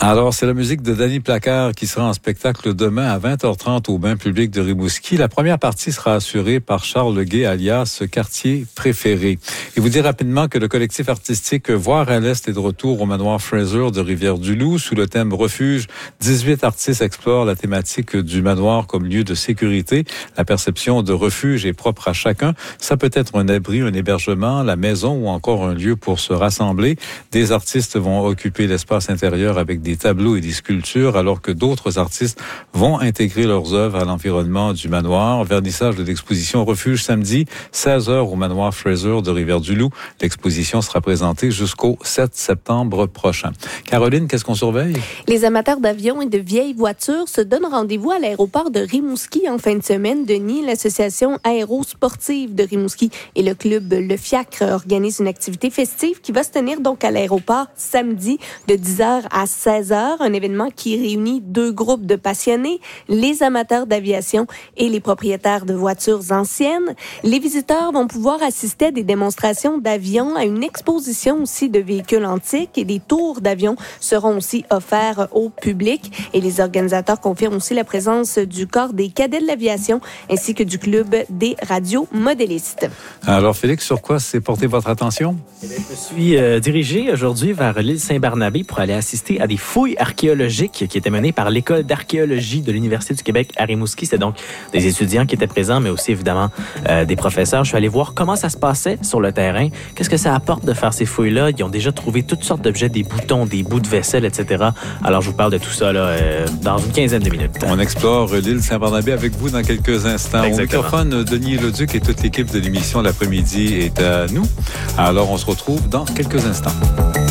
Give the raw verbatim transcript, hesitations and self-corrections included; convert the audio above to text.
Alors, c'est la musique de Danny Placard qui sera en spectacle demain à vingt heures trente au Bain public de Rimouski. La première partie sera assurée par Charles Leguay, alias Quartier Préféré. Et vous dire rapidement que le collectif artistique Voir à l'Est est de retour au manoir Fraser de Rivière-du-Loup sous le thème Refuge. dix-huit artistes explorent la thématique du manoir comme lieu de sécurité. La perception de refuge est propre à chacun. Ça peut être un abri, un hébergement, la maison ou encore un lieu pour se rassembler. Des artistes vont occuper l'espace intérieur avec des tableaux et des sculptures, alors que d'autres artistes vont intégrer leurs œuvres à l'environnement du manoir. Vernissage de l'exposition Refuge samedi, seize heures au manoir Fraser de Rivière-du-Loup. L'exposition sera présentée jusqu'au sept septembre prochain. Caroline, qu'est-ce qu'on surveille? Les amateurs d'avions et de vieilles voitures se donnent rendez-vous à l'aéroport de Rimouski en fin de semaine. Denis, l'association aérosportive de Rimouski et le club Le Fiacre organisent une activité festive qui va se tenir donc à l'aéroport samedi de dix heures à seize heures. Un événement qui réunit deux groupes de passionnés, les amateurs d'aviation et les propriétaires de voitures anciennes. Les visiteurs vont pouvoir assister à des démonstrations d'avions, à une exposition aussi de véhicules antiques et des tours d'avions seront aussi offerts au public. Et les organisateurs confirment aussi la présence du corps des cadets de l'aviation ainsi que du club des radiomodélistes. Alors Félix, sur quoi s'est porté votre attention? Eh bien, je me suis euh, dirigé aujourd'hui vers l'île Saint-Barnabé pour aller assister à des fouilles archéologiques qui étaient menées par l'École d'archéologie de l'Université du Québec à Rimouski. C'est donc des étudiants qui étaient présents, mais aussi évidemment euh, des professeurs. Je suis allé voir comment ça se passait sur le terrain. Qu'est-ce que ça apporte de faire ces fouilles-là? Ils ont déjà trouvé toutes sortes d'objets, des boutons, des bouts de vaisselle, et cetera. Alors, je vous parle de tout ça là, euh, dans une quinzaine de minutes. On explore l'île Saint-Barnabé avec vous dans quelques instants. Exactement. Au microphone, Denis Leduc et toute l'équipe de l'émission L'après-midi est à nous. Alors, on se retrouve dans quelques instants.